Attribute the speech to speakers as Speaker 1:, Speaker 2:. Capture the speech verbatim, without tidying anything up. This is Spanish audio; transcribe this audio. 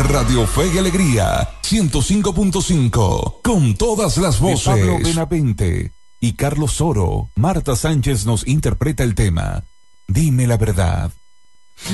Speaker 1: Radio Fe y Alegría, ciento cinco punto cinco, con todas las voces. De Pablo Benavente y Carlos Soro, Marta Sánchez nos interpreta el tema Dime la verdad.